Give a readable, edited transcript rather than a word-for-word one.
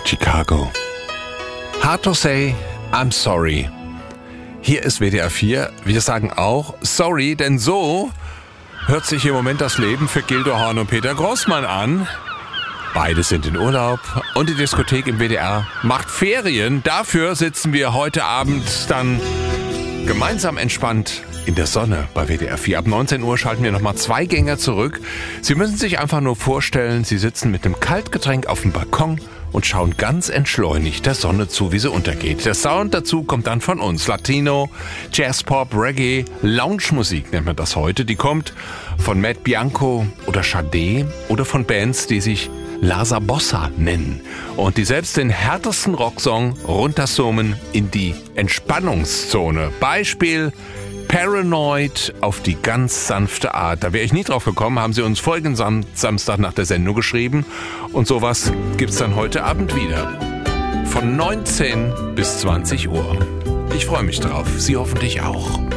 Chicago. Hard to say, I'm sorry. Hier ist WDR 4. Wir sagen auch sorry, denn so hört sich im Moment das Leben für Gildo Horn und Peter Grossmann an. Beide sind in Urlaub und die Diskothek im WDR macht Ferien. Dafür sitzen wir heute Abend dann gemeinsam entspannt in der Sonne bei WDR 4. Ab 19 Uhr schalten wir nochmal 2 Gänger zurück. Sie müssen sich einfach nur vorstellen, Sie sitzen mit einem Kaltgetränk auf dem Balkon und schauen ganz entschleunigt der Sonne zu, wie sie untergeht. Der Sound dazu kommt dann von uns. Latino, Jazz, Pop, Reggae, Lounge-Musik nennt man das heute. Die kommt von Matt Bianco oder Sade oder von Bands, die sich Lasa Bossa nennen und die selbst den härtesten Rocksong runtersummen in die Entspannungszone. Beispiel Paranoid auf die ganz sanfte Art. Da wäre ich nie drauf gekommen, haben Sie uns vorigen Samstag nach der Sendung geschrieben. Und sowas gibt's dann heute Abend wieder. Von 19 bis 20 Uhr. Ich freue mich drauf. Sie hoffentlich auch.